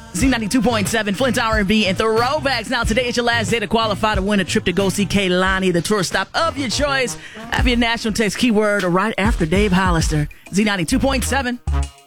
Z92.7, Flint R&B and Throwbacks. Now, today is your last day to qualify to win a trip to go see Kehlani, the tour stop of your choice. Have your national text keyword right after Dave Hollister. Z92.7.